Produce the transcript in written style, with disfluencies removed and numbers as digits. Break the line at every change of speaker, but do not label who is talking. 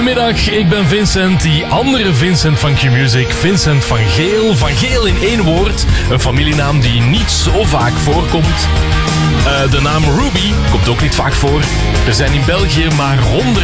Goedemiddag, ik ben Vincent, die andere Vincent van Q-Music, Vincent van Geel. Van Geel in één woord, een familienaam die niet zo vaak voorkomt. De naam Ruby komt ook niet vaak voor. Er zijn in België maar 100